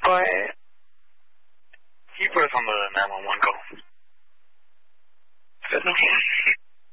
What? Can you put us on the 911 call?